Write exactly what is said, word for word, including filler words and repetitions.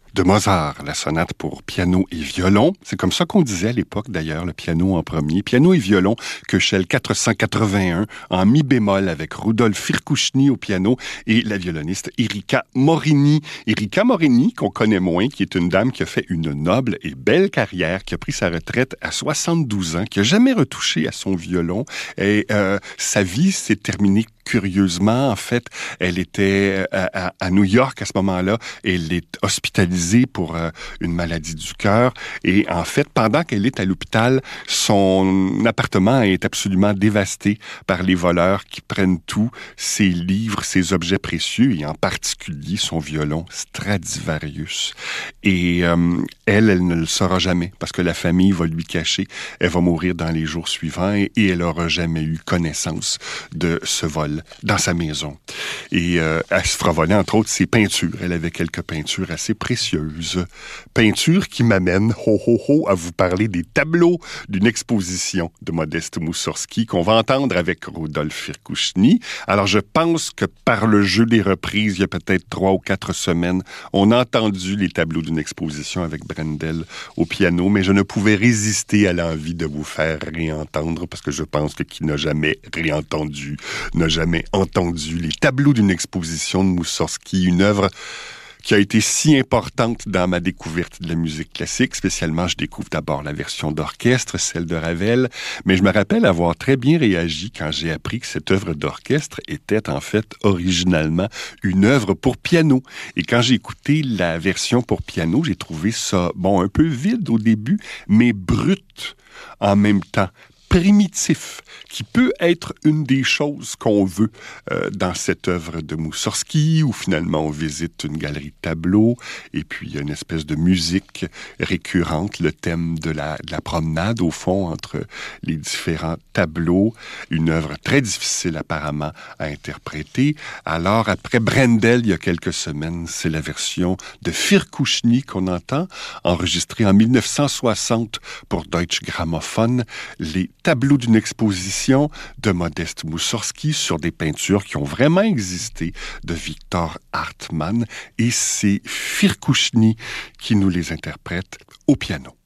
de Mozart, la sonate pour piano et violon. C'est comme ça qu'on disait à l'époque, d'ailleurs, le piano en premier. Piano et violon, Köchel quatre cent quatre-vingt-un, en mi bémol, avec Rudolf Firkushny au piano et la violoniste Erika Morini. Erika Morini, qu'on connaît moins, qui est une dame qui a fait une noble et belle carrière, qui a pris sa retraite à soixante-douze ans, qui n'a jamais retouché à son violon. Et euh, sa vie s'est terminée curieusement. En fait, elle était à, à, à New York à ce moment-là. Elle est hospitalisée pour euh, une maladie du cœur. Et en fait, pendant qu'elle est à l'hôpital, son appartement est absolument dévasté par les voleurs qui prennent tout, ses livres, ses objets précieux, et en particulier son violon Stradivarius. Et euh, elle, elle ne le saura jamais parce que la famille va lui cacher. Elle va mourir dans les jours suivants et, et elle n'aura jamais eu connaissance de ce vol dans sa maison. Et euh, elle se fera voler, entre autres, ses peintures. Elle avait quelques peintures assez précieuses. Peintures qui m'amènent, ho, ho, ho, à vous parler des tableaux d'une exposition de Modeste Moussorgsky qu'on va entendre avec Rudolf Firkushny. Alors, je pense que par le jeu des reprises, il y a peut-être trois ou quatre semaines, on a entendu les tableaux d'une exposition avec Brendel au piano, mais je ne pouvais résister à l'envie de vous faire réentendre parce que je pense que qui n'a jamais réentendu n'a jamais entendu les tableaux d'une exposition de Moussorgsky, une œuvre qui a été si importante dans ma découverte de la musique classique. Spécialement, je découvre d'abord la version d'orchestre, celle de Ravel, mais je me rappelle avoir très bien réagi quand j'ai appris que cette œuvre d'orchestre était en fait originalement une œuvre pour piano. Et quand j'ai écouté la version pour piano, j'ai trouvé ça, bon, un peu vide au début, mais brut en même temps. Primitif, qui peut être une des choses qu'on veut euh, dans cette œuvre de Moussorgsky, où finalement on visite une galerie de tableaux, et puis il y a une espèce de musique récurrente, le thème de la, de la promenade, au fond, entre les différents tableaux, une œuvre très difficile apparemment à interpréter. Alors, après Brendel, il y a quelques semaines, c'est la version de Firkushny qu'on entend, enregistrée en mille neuf cent soixante pour Deutsche Grammophon, les tableau d'une exposition de Modeste Moussorgsky sur des peintures qui ont vraiment existé de Victor Hartmann, et c'est Firkushny qui nous les interprète au piano.